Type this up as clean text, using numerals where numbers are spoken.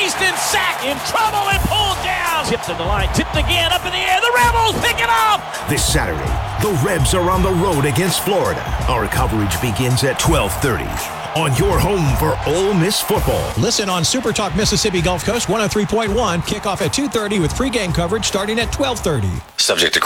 Easton sacked, in trouble and pulled down. Tipped to the line, tipped again, up in the air. The Rebels pick it up. This Saturday, the Rebs are on the road against Florida. Our coverage begins at 12:30 on your home for Ole Miss football. Listen on Super Talk Mississippi Gulf Coast 103.1. Kickoff at 2:30 with pregame coverage starting at 12:30. Subject to